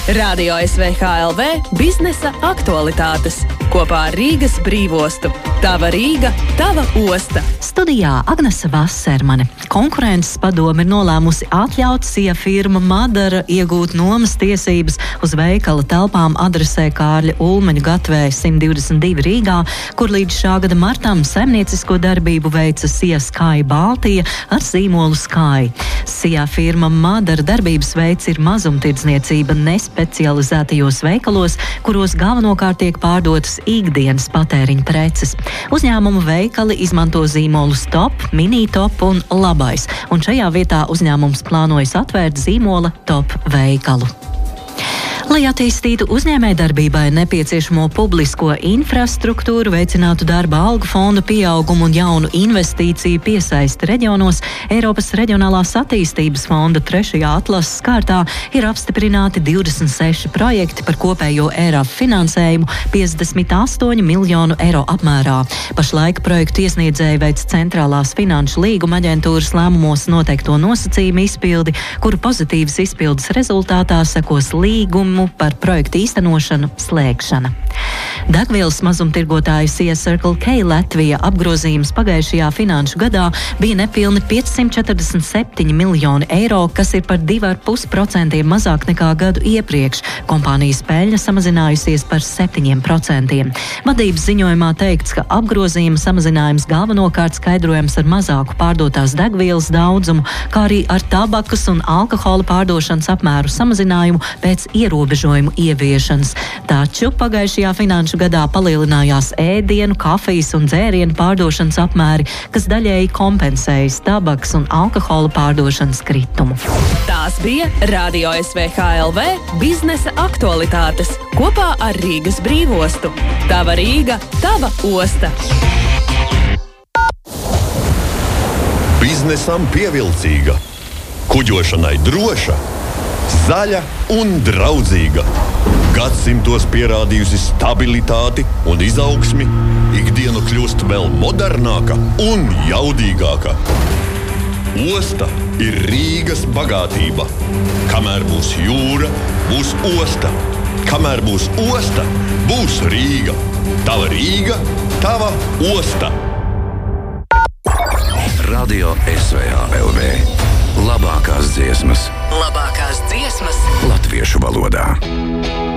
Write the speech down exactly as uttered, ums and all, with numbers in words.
Radio S V H L V biznesa aktualitātes kopā ar Rīgas brīvostu. Tava Rīga, tava osta. Studijā Agnese Vasermane. Konkurences padome ir nolēmusi atļaut SIA firma Madara iegūt nomas tiesības uz veikala telpām adresē Kārļa Ulmaņa gatvē simt divdesmit divi Rīgā, kur līdz šā gada martam saimniecisko darbību veica SIA Sky Baltija ar zīmolu Sky. SIA firma Madara darbības veids ir mazumtirdzniecība nespecializētajos veikalos, kuros galvenokārt tiek pārdotas ikdienas patēriņa preces. Uzņēmuma veikali izmanto zīmolus Top, Mini Top un Labais, un šajā vietā uzņēmums plānojas atvērt zīmola Top veikalu. Lai attīstītu uzņēmējdarbībai nepieciešamo publisko infrastruktūru, veicinātu darba algu fondu pieaugumu un jaunu investīciju piesaisti reģionos, Eiropas Reģionālās attīstības fonda trešajā atlases kārtā ir apstiprināti divdesmit seši projekti par kopējo E R A F finansējumu piecdesmit astoņu miljonu eiro apmērā. Pašlaik projektu iesniedzēji veic centrālās finanšu līguma aģentūras lēmumos noteikto nosacījumu izpildi, kuru pozitīvas izpildes rezultātā sekos līgumu par projektu īstenošanu slēgšana. Degvielas mazumtirgotāja SIA Circle K Latvija apgrozījums pagājušajā finanšu gadā bija nepilni piecsimt četrdesmit septiņi miljoni eiro, kas ir par divi komats pieci procenti mazāk nekā gadu iepriekš. Kompānijas peļņa samazinājusies par septiņiem procentiem. Vadības ziņojumā teikts, ka apgrozījuma samazinājums galvenokārt skaidrojams ar mazāku pārdotās degvielas daudzumu, kā arī ar tabakas un alkohola pārdošanas apmēru samazinājumu pēc ierobežojumu ieviešanas. Taču pagājušajā finanšu gadā palielinājās ēdienu, kafijas un dzērienu pārdošanas apmēri, kas daļēji kompensējas tabakas un alkohola pārdošanas kritumu. Tās bija Radio S V H L V biznesa aktualitātes kopā ar Rīgas brīvostu. Tava Rīga, tava osta. Biznesam pievilcīga, kuģošanai droša, zaļa un draudzīga. Gadsimtos pierādījusi stabilitāti un izaugsmi, ikdiena kļūst vēl modernāka un jaudīgāka. Osta ir Rīgas bagātība. Kamēr būs jūra, būs osta. Kamēr būs osta, būs Rīga. Tava Rīga, tava osta. Radio S V H L V. Labākās dziesmas. Labākās dziesmas Latviešu valodā.